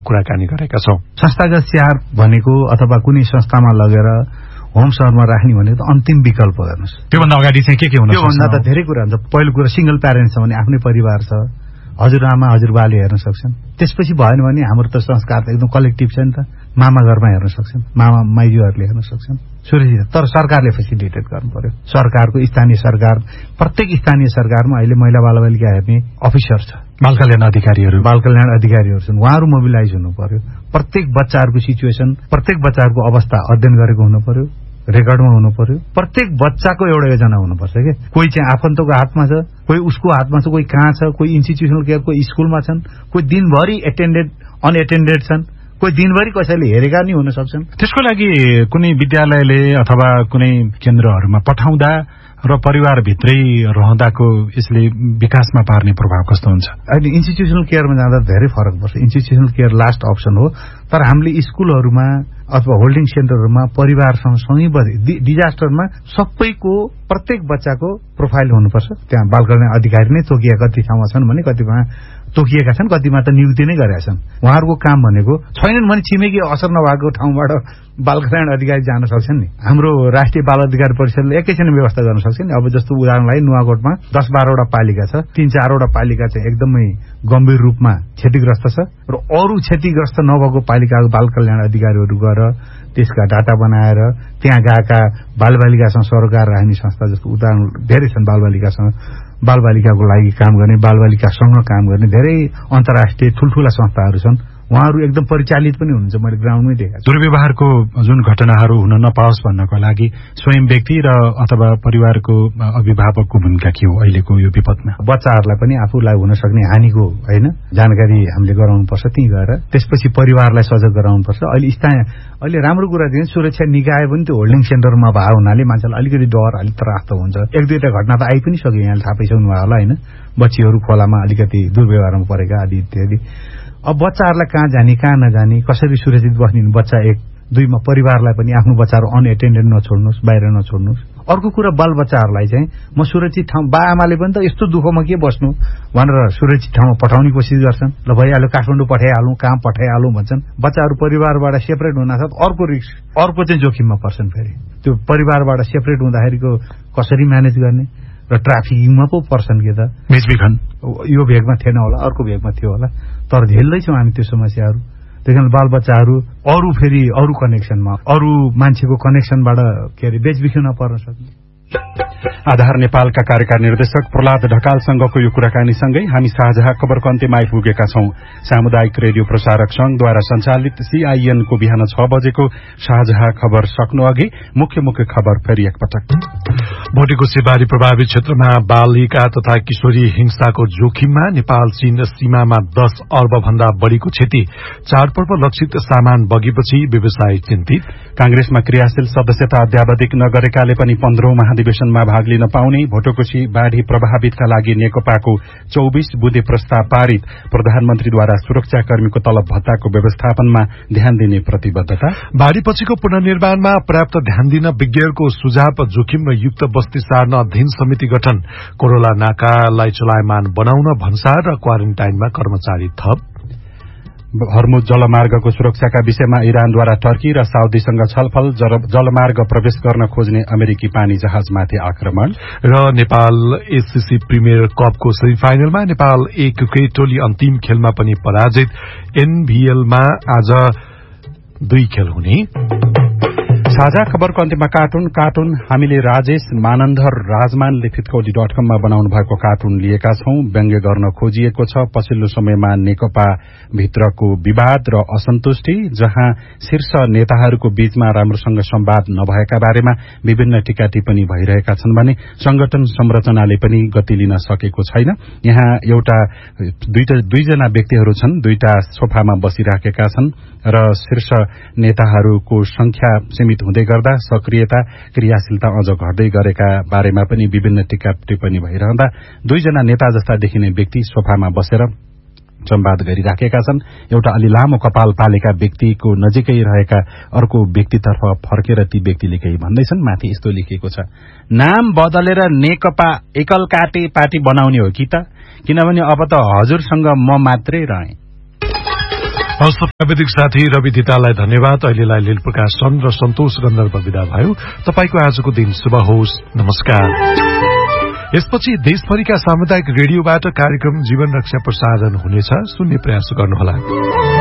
कुराकानी गरेका छौं। संस्थागत स्याहार भनेको अथवा कुनै संस्थामा लगेर होम सहरमा राख्ने भनेको त अन्तिम विकल्प गर्नुस्। त्योभन्दा अगाडि चाहिँ के हुन सक्छ? त्योभन्दा त धेरै कुरा हुन्छ। पहिलो कुरा सिंगल प्यारेन्ट्स छ भने आफ्नै परिवार छ, हजुरआमा हजुरबाले हेर्न सक्छन्। त्यसपछि भएन भने हाम्रो त संस्कार त एकदम कलेक्टिभ छ नि त, मामा घरमा हेर्न सक्छन्, मामा माइजूहरूले हेर्न सक्छन् सुरक्षित। तर सरकारले फेसिलिटेट गर्नु पर्यो। सरकारको स्थानीय सरकार, प्रत्येक स्थानीय सरकारमा अहिले महिला बालबालिका हेर्ने अफिसर छ, बाल कल्याण अधिकारीहरू छन्, उहाँहरू मोबिलाइज हुनु पर्यो। प्रत्येक बच्चाहरूको सिचुएसन, प्रत्येक बच्चाहरूको अवस्था अध्ययन गरेको हुनु पर्यो, रेकर्डमा हुनु पर्यो। प्रत्येक बच्चाको एउटा योजना हुनुपर्छ के। कोही चाहिँ आफन्तको हातमा छ, कोही उसको हातमा छ, कोही कहाँ छ, कोही इन्स्टिट्युसनल केयर, कोही स्कुलमा छन्, कोही दिनभरि अनएटेन्डेड छन्, कोही दिनभरि कसैले हेरेका नि हुन सक्छन्। त्यसको लागि कुनै विद्यालयले अथवा कुनै केन्द्रहरूमा पठाउँदा र परिवारभित्रै रहँदाको यसले विकासमा पार्ने प्रभाव कस्तो हुन्छ? अहिले इन्स्टिट्युसनल केयरमा जाँदा धेरै फरक पर्छ। इन्स्टिट्युसनल केयर लास्ट अप्सन हो, तर हामीले स्कुलहरूमा अथवा होल्डिङ सेन्टरहरूमा परिवारसँग सँगै डिजास्टरमा सबैको प्रत्येक बच्चाको प्रोफाइल हुनुपर्छ। त्यहाँ बाल कल्याण अधिकारी नै तोकिएका कति ठाउँमा छन् भने कतिमा तोकिएका छन्, कतिमा त नियुक्ति नै गरेका छन्। उहाँहरूको काम भनेको छैनन् भने छिमेकी असर नभएको ठाउँबाट बाल कल्याण अधिकारी जान सक्छन् नि। हाम्रो राष्ट्रिय बाल अधिकार परिषदले एकैछिन व्यवस्था गर्न सक्छ नि। अब जस्तो उदाहरणलाई नुवाकोटमा 10-12वटा पालिका छ, 3-4वटा पालिका चाहिँ एकदमै गम्भीर रूपमा क्षतिग्रस्त छ र अरू क्षतिग्रस्त नभएको पालिकाको बाल कल्याण अधिकारीहरू गएर त्यसका डाटा बनाएर त्यहाँ गएका बालबालिकासँग सरोकार राख्ने संस्था, जस्तो उदाहरण धेरै छन्, बालबालिकाको लागि काम गर्ने, बालबालिकासँग काम गर्ने धेरै अन्तर्राष्ट्रिय ठूल्ठूला संस्थाहरू छन्। उहाँहरू एकदम परिचालित पनि हुनुहुन्छ, मैले ग्राउन्डमै देखेको छु। दुर्व्यवहारको जुन घटनाहरू हुन नपाओस् भन्नको लागि स्वयं व्यक्ति र अथवा परिवारको अभिभावकको भूमिका के हो अहिलेको यो विपदमा? बच्चाहरूलाई पनि आफूलाई हुन सक्ने हानिको हैन जानकारी हामीले गराउनुपर्छ त्यही गएर। त्यसपछि परिवारलाई सजग गराउनुपर्छ। अहिले राम्रो कुरा चाहिँ सुरक्षा निकाय पनि त्यो होल्डिङ सेन्टरमा भएको हुनाले मान्छेलाई अलिकति डर, अलिक त्रास त हुन्छ। एक दुईटा घटना त आइ पनि सक्यो, यहाँले थाहा पाइसक्नु भयो होला हैन, बच्चीहरू खोलामा अलिकति दुर्व्यवहारमा परेका आदि इत्यादि। अब बच्चाहरूलाई कहाँ जाने, कहाँ नजाने, कसरी सुरक्षित बस्ने, बच्चा 1-2मा परिवारलाई पनि आफ्नो बच्चाहरू अनएटेन्डेड नछोड्नुहोस्, बाहिर नछोड्नुहोस्। अर्को कुरा बालबच्चाहरूलाई चाहिँ म सुरक्षित ठाउँ, बाआमाले पनि त यस्तो दुःखमा के बस्नु भनेर सुरक्षित ठाउँमा पठाउने कोसिस गर्छन्। ल भइहाल्यो, काठमाडौँ पठाइहालौँ, कहाँ पठाइहालौँ भन्छन्। बच्चाहरू परिवारबाट सेपरेट हुनासाथ अर्को रिस्क, अर्को चाहिँ जोखिममा पर्छन्। फेरि त्यो परिवारबाट सेपरेट हुँदाखेरिको कसरी म्यानेज गर्ने र ट्राफिकिङमा पो पर्छन् के त। बेचबिखन यो भेगमा थिएन होला, अर्को भेगमा थियो होला, तर झेल्दैछौँ हामी त्यो समस्याहरू। त्यही कारण बालबच्चाहरू अरू कनेक्सनमा, अरू मान्छेको कनेक्सनबाट के अरे बेचबिखनमा पर्न सक्ने। आधार नेपालका कार्यकारी निर्देशक प्रहलाद ढकालसँगको यो कुराकानीसँगै हामी साझा खबरको अन्त्यमा आइपुगेका छौं। सामुदायिक रेडियो प्रसारक संघद्वारा सञ्चालित CIN को बिहान 6 बजेको साझा खबर सक्नु अघि मुख्य खबर फेरि एकपटक। भोटेकोशी बाढ़ी प्रभावित क्षेत्रमा बालिका तथा किशोरी हिंसाको जोखिममा नेपाल चीन सीमामा 10 अर्ब भन्दा बढ़ीको क्षति। चाडपर्व लक्षित सामान बगेपछि व्यवसायी चिन्तित। कांग्रेसमा क्रियाशील सदस्यता अध्यावधिक नगरेकाले पनि 15औं महाधिवेशनमा भाग लिन पाउने। भोटेकोशी बाढ़ी प्रभावितका लागि नेकपाको 24 बुँदे प्रस्ताव पारित। प्रधानमन्त्रीद्वारा सुरक्षाकर्मीको तलब भत्ताको व्यवस्थापनमा ध्यान दिने प्रतिबद्धता। बाढ़ीपछिको पुनर्निर्माणमा पर्याप्त ध्यान दिन विज्ञहरूको सुझाव। जोखिम युक्त बस्ती सार्न अध्ययन समिति गठन। कोरोला नाकालाई चलायमान बनाउन भन्सार र क्वारेन्टाइनमा कर्मचारी थप। हर्मुज जलमार्गको सुरक्षाका विषयमा इरानद्वारा टर्की र साउदीसँग छलफल। जलमार्ग प्रवेश गर्न खोज्ने अमेरिकी पानी जहाजमाथि आक्रमण। र नेपाल एससीसी प्रिमियर कपको सेमिफाइनलमा नेपाल A क्रिकेट टोली अन्तिम खेलमा पनि पराजित। NVLमा आज 2 खेल हुने। साझा खबरको अन्त्यमा कार्टुन हामीले राजेश मानन्धर राजमान लिखितकौली.com मा बनाउनु भएको कार्टुन लिएका छौं। व्यङ्ग्य गर्न खोजिएको छ पछिल्लो समयमा नेकपा भित्रको विवाद र असन्तुष्टि, जहाँ शीर्ष नेताहरूको बीचमा राम्रोसँग संवाद नभएका बारेमा विभिन्न टीका टिप्पणी भइरहेका छन् भने संगठन संरचनाले पनि गति लिन सकेको छैन। यहाँ दुईजना व्यक्तिहरू छन्, 2टा सोफामा बसिराखेका छन् र शीर्ष नेताहरूको संख्या सीमित हुँदै गर्दा सक्रियता क्रियाशीलता अझ घट्दै गरेका बारेमा पनि विभिन्न टीका टिप्पणी भइरहँदा 2जना नेता जस्ता देखिने व्यक्ति सोफामा बसेर संवाद गरिराखेका छन्। एउटा अलि लामो कपाल पालेका व्यक्तिको नजिकै रहेका अर्को व्यक्तितर्फ फर्केर ती व्यक्तिले केही भन्दैछन्। माथि यस्तो लेखिएको छ, नाम बदलेर नेकपा एकलकाटे पार्टी बनाउने हो कि त, किनभने अब त हजुरसँग म मात्रै रहे। हवस्, प्राविधिक साथी रवि धिताललाई धन्यवाद। अहिलेलाई लील प्रकाशन र सन्तोष गन्धर्व विदा भयो। तपाईको आजको दिन शुभ होस्। नमस्कार। यसपछि देशभरिका सामुदायिक रेडियोबाट कार्यक्रम जीवन रक्षा प्रसारण हुनेछ। सुन्ने प्रयास गर्नुहोला।